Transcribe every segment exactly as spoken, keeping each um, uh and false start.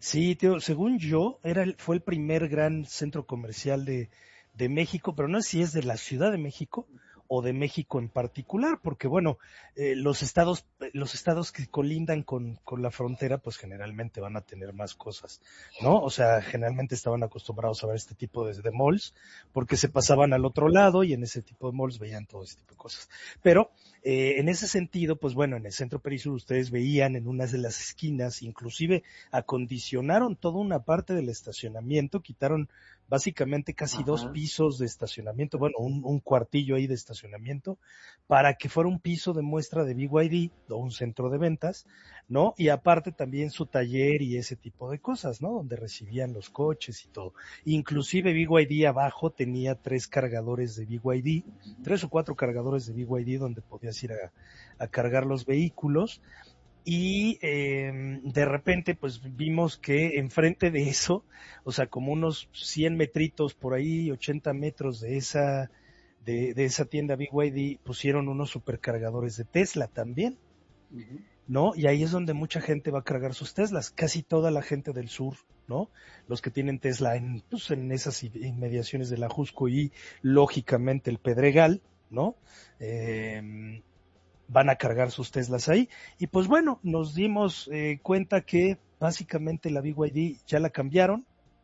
Sí, tío, según yo, era el- fue el primer gran centro comercial de, de México, pero no sé si es de la Ciudad de México o de México en particular, porque bueno, eh, los estados, los estados que colindan con, con la frontera, pues generalmente van a tener más cosas, ¿no? O sea, generalmente estaban acostumbrados a ver este tipo de, de malls, porque se pasaban al otro lado y en ese tipo de malls veían todo ese tipo de cosas. Pero eh, en ese sentido, pues bueno, en el centro Perisur ustedes veían en unas de las esquinas, inclusive acondicionaron toda una parte del estacionamiento, quitaron básicamente casi dos Ajá. pisos de estacionamiento, bueno, un, un cuartillo ahí de estacionamiento, para que fuera un piso de muestra de B Y D o un centro de ventas, ¿no? Y aparte también su taller y ese tipo de cosas, ¿no? Donde recibían los coches y todo. Inclusive B Y D abajo tenía tres cargadores de B Y D, tres o cuatro cargadores de B Y D donde podías ir a, a cargar los vehículos y eh, de repente pues vimos que enfrente de eso, o sea, como unos cien metritos por ahí, ochenta metros de esa de, de esa tienda B Y D, pusieron unos supercargadores de Tesla también, Ujú. ¿no? Y ahí es donde mucha gente va a cargar sus Teslas, casi toda la gente del sur, ¿no? Los que tienen Tesla en, pues, en esas inmediaciones de la Jusco y lógicamente el Pedregal, ¿no? Eh, van a cargar sus Teslas ahí. Y pues bueno, nos dimos eh, cuenta que básicamente la B Y D ya la cambiaron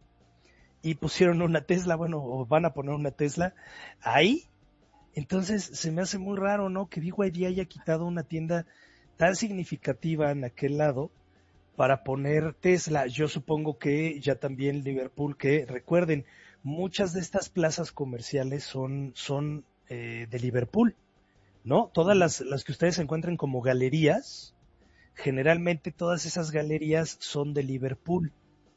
y pusieron una Tesla, bueno, o van a poner una Tesla ahí. Entonces se me hace muy raro, ¿no? Que B Y D haya quitado una tienda tan significativa en aquel lado para poner Tesla. Yo supongo que ya también Liverpool, que recuerden, muchas de estas plazas comerciales son, son eh, de Liverpool. ¿No? Todas Ujú. las, las que ustedes encuentran como galerías, generalmente todas esas galerías son de Liverpool.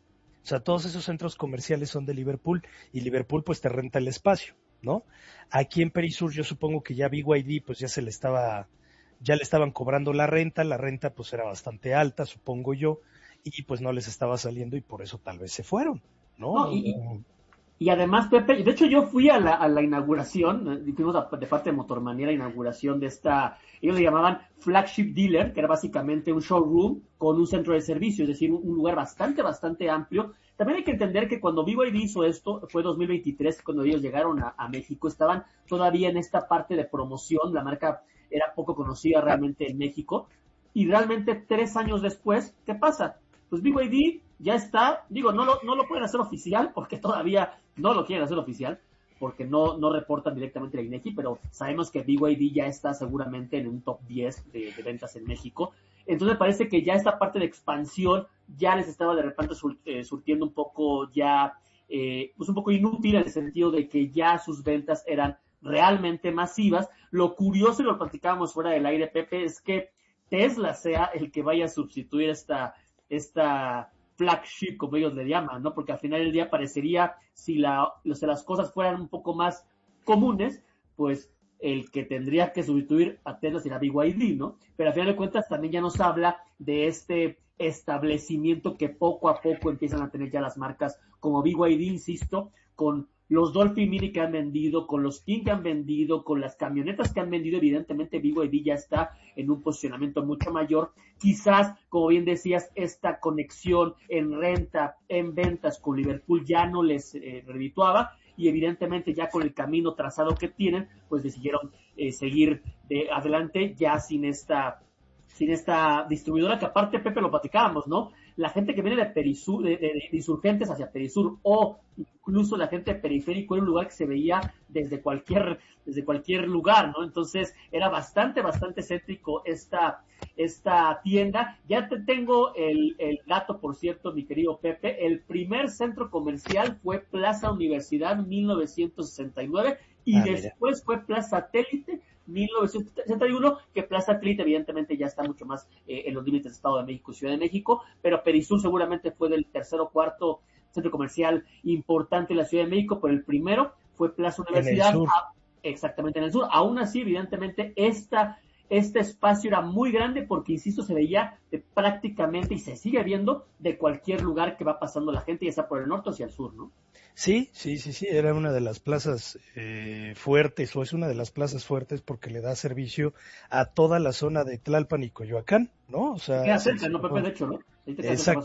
O sea, todos esos centros comerciales son de Liverpool y Liverpool pues te renta el espacio, ¿no? Aquí en Perisur yo supongo que ya B Y D pues ya se le estaba, ya le estaban cobrando la renta, la renta pues era bastante alta, supongo yo, y pues no les estaba saliendo y por eso tal vez se fueron, ¿no? No, No, y, no. Y además, Pepe, de hecho yo fui a la, a la inauguración, eh, fuimos a- de parte de Motormanía a la inauguración de esta, ellos le llamaban flagship dealer, que era básicamente un showroom con un centro de servicio, es decir, un, un lugar bastante, bastante amplio. También hay que entender que cuando B Y D hizo esto, fue dos mil veintitrés, cuando ellos llegaron a, a México, estaban todavía en esta parte de promoción, la marca era poco conocida realmente en México, y realmente tres años después, ¿qué pasa? Pues B Y D ya está, digo, no lo, no lo pueden hacer oficial porque todavía no lo quieren hacer oficial, porque no, no reportan directamente a INEGI, pero sabemos que B Y D ya está seguramente en un top diez de, de ventas en México. Entonces parece que ya esta parte de expansión ya les estaba de repente sur, eh, surtiendo un poco ya, eh, pues un poco inútil en el sentido de que ya sus ventas eran realmente masivas. Lo curioso, y lo platicábamos fuera del aire, Pepe, es que Tesla sea el que vaya a sustituir esta, esta flagship, como ellos le llaman, ¿no? Porque al final del día parecería, si, la, si las cosas fueran un poco más comunes, pues el que tendría que sustituir a Tesla será B Y D, ¿no? Pero al final de cuentas también ya nos habla de este establecimiento que poco a poco empiezan a tener ya las marcas como B Y D, insisto, con los Dolphin Mini que han vendido, con los King que han vendido, con las camionetas que han vendido, evidentemente B Y D ya está en un posicionamiento mucho mayor. Quizás, como bien decías, esta conexión en renta, en ventas con Liverpool ya no les eh, redituaba y evidentemente ya con el camino trazado que tienen, pues decidieron eh, seguir de adelante ya sin esta sin esta distribuidora que aparte, Pepe, lo platicábamos, ¿no? La gente que viene de Perisur, de, de, de insurgentes hacia Perisur, o incluso la gente de periférico, era un lugar que se veía desde cualquier, desde cualquier lugar, ¿no? Entonces era bastante, bastante céntrico esta, esta tienda. Ya te tengo el, el dato, por cierto, mi querido Pepe. El primer centro comercial fue Plaza Universidad mil novecientos sesenta y nueve y Ah, mira. después fue Plaza Satélite mil novecientos sesenta y uno, que Plaza Satélite evidentemente ya está mucho más eh, en los límites de Estado de México y Ciudad de México, pero Perisur seguramente fue del tercer o cuarto centro comercial importante en la Ciudad de México, pero el primero fue Plaza En el Universidad, sur. a, exactamente en el sur. Aún así, evidentemente, esta, este espacio era muy grande porque, insisto, se veía de prácticamente y se sigue viendo de cualquier lugar que va pasando la gente, ya sea por el norte o hacia el sur, ¿no? Sí, sí, sí, sí, era una de las plazas eh, fuertes, o es una de las plazas fuertes porque le da servicio a toda la zona de Tlalpan y Coyoacán, ¿no? O Te sea, queda se, cerca, se ¿no, Pepe? tocó. De hecho, ¿no? Ahí te queda cerca Exacto. más